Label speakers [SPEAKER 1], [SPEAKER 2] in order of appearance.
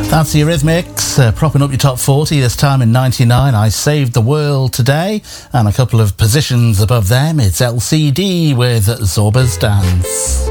[SPEAKER 1] That's the Eurythmics, propping up your top 40, this time in 99. I Saved the World Today, and a couple of positions above them, it's LCD with Zorba's Dance.